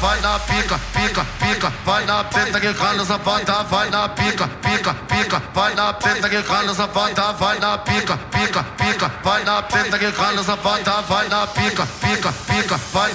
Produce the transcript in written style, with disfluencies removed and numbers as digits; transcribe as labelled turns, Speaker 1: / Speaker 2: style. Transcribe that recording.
Speaker 1: vai na pica, pica, pica, vai na teta que cala safada, vai na pica, pica, pica, vai na teta que cala safada, vai na pica, pica, pica, vai na teta que cala safada, vai na pica, pica, pica, vai